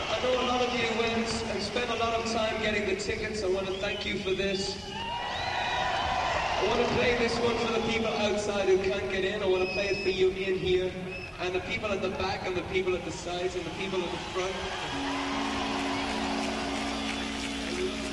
I know a lot of you went and spent a lot of time getting the tickets. I want to thank you for this. I want to play this one for the people outside who can't get in. I want to play it for you in here. And the people at the back and the people at the sides and the people at the front.